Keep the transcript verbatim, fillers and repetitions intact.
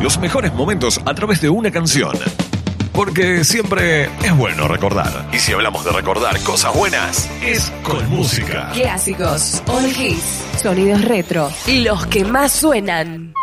los mejores momentos a través de una canción. Porque siempre es bueno recordar. Y si hablamos de recordar cosas buenas, es con música. Clásicos, all hits, sonidos retro, los que más suenan.